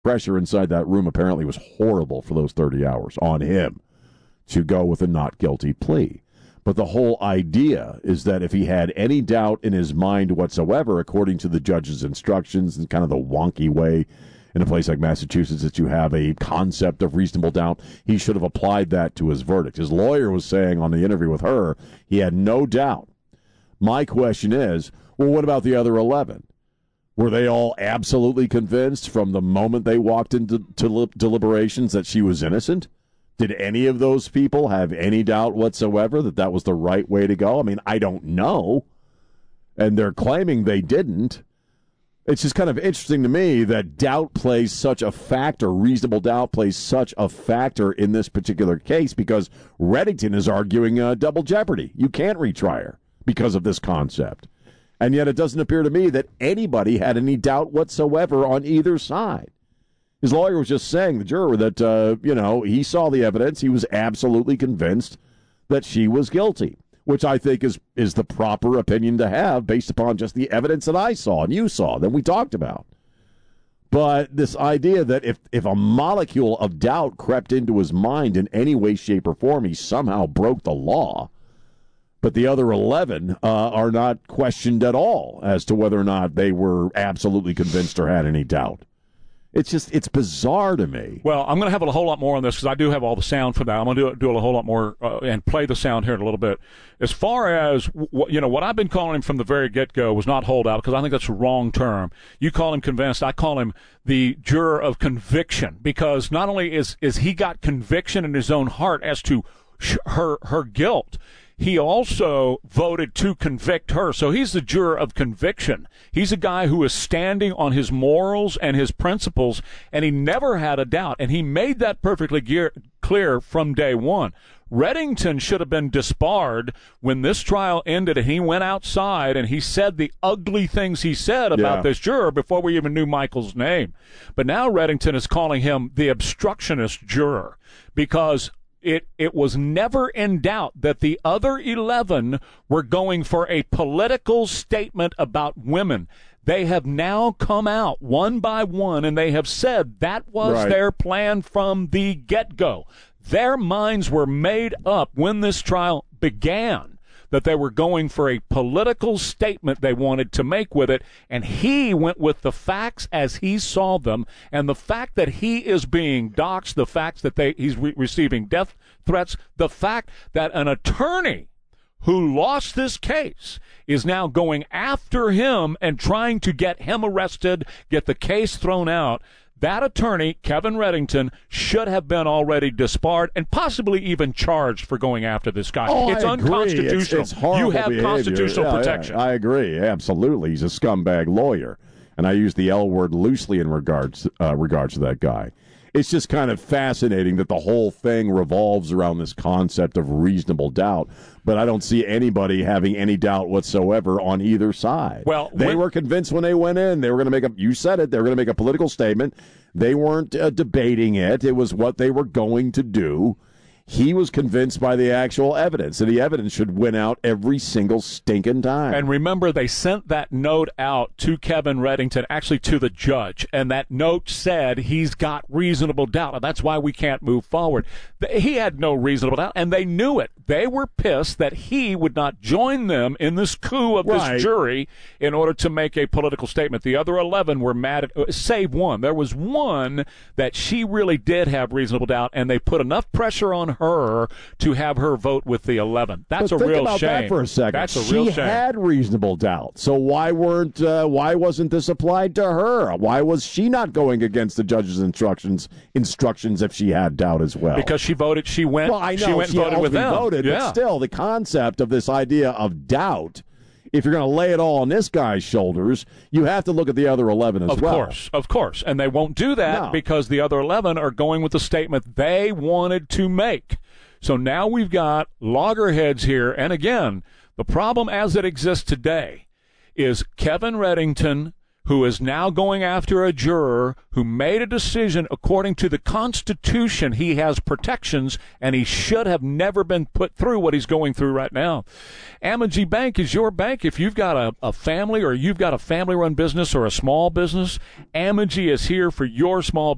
Pressure inside that room apparently was horrible for those 30 hours on him to go with a not guilty plea. But the whole idea is that if he had any doubt in his mind whatsoever, according to the judge's instructions, and kind of the wonky way in a place like Massachusetts that you have a concept of reasonable doubt, he should have applied that to his verdict. His lawyer was saying on the interview with her he had no doubt. My question is, well, what about the other 11? Were they all absolutely convinced from the moment they walked into deliberations that she was innocent? Did any of those people have any doubt whatsoever that that was the right way to go? I mean, I don't know. And they're claiming they didn't. It's just kind of interesting to me that doubt plays such a factor, reasonable doubt plays such a factor in this particular case, because Reddington is arguing double jeopardy. You can't retry her because of this concept. And yet it doesn't appear to me that anybody had any doubt whatsoever on either side. His lawyer was just saying, the juror, that, he saw the evidence. He was absolutely convinced that she was guilty, which I think is the proper opinion to have based upon just the evidence that I saw and you saw that we talked about. But this idea that if a molecule of doubt crept into his mind in any way, shape, or form, he somehow broke the law, but the other 11 are not questioned at all as to whether or not they were absolutely convinced or had any doubt. It's bizarre to me. Well, I'm going to have a whole lot more on this because I do have all the sound for that. I'm going to do a whole lot more and play the sound here in a little bit. As far as, what I've been calling him from the very get-go was not holdout, because I think that's a wrong term. You call him convinced. I call him the juror of conviction, because not only is he got conviction in his own heart as to her guilt, he also voted to convict her. So he's the juror of conviction. He's a guy who is standing on his morals and his principles, and he never had a doubt. And he made that perfectly clear from day one. Reddington should have been disbarred when this trial ended, and he went outside and he said the ugly things he said about this juror before we even knew Michael's name. But now Reddington is calling him the obstructionist juror, because it was never in doubt that the other 11 were going for a political statement about women. They have now come out one by one, and they have said that was their plan from the get-go. Their minds were made up when this trial began that they were going for a political statement they wanted to make with it, and he went with the facts as he saw them, and the fact that he is being doxxed, the fact that he's receiving death threats, the fact that an attorney who lost this case is now going after him and trying to get him arrested, get the case thrown out. That attorney, Kevin Reddington, should have been already disbarred and possibly even charged for going after this guy. It's unconstitutional. It's horrible you have behavior. constitutional protection. I agree. Absolutely. He's a scumbag lawyer. And I use the L word loosely in regards to that guy. It's just kind of fascinating that the whole thing revolves around this concept of reasonable doubt, but I don't see anybody having any doubt whatsoever on either side. Well, they were convinced when they went in. They were going to you said it, they were going to make a political statement. They weren't debating it. It was what they were going to do. He was convinced by the actual evidence, and the evidence should win out every single stinking time. And remember, they sent that note out to Kevin Reddington, actually to the judge, and that note said he's got reasonable doubt, and that's why we can't move forward. He had no reasonable doubt, and they knew it. They were pissed that he would not join them in this coup of this jury in order to make a political statement. The other 11 were mad at, save one. There was one that she really did have reasonable doubt, and they put enough pressure on her to have her vote with the 11. That's a real shame. Think about that for a second. That's a real shame. She had reasonable doubt. So why wasn't this applied to her? Why was she not going against the judge's instructions if she had doubt as well? Because she voted. She went. Well, I know she went and voted with them. But still, the concept of this idea of doubt, if you're going to lay it all on this guy's shoulders, you have to look at the other 11 as well. Of course. And they won't do that because the other 11 are going with the statement they wanted to make. So now we've got loggerheads here. And again, the problem as it exists today is Kevin Reddington, who is now going after a juror who made a decision according to the Constitution. He has protections, and he should have never been put through what he's going through right now. Amegy Bank is your bank. If you've got a family or you've got a family-run business or a small business, Amegy is here for your small